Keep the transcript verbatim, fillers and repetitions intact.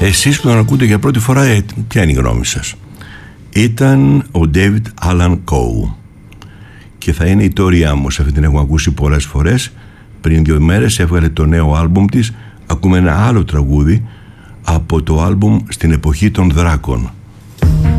Εσείς που τον ακούτε για πρώτη φορά, ε, ποια είναι η γνώμη σας? Ήταν ο David Alan Coe και θα είναι η Tori Amos. Αυτή την έχουμε ακούσει πολλές φορές. Πριν δύο μέρες έβγαλε το νέο άλμπουμ της. Ακούμε ένα άλλο τραγούδι από το άλμπουμ Στην εποχή των δράκων.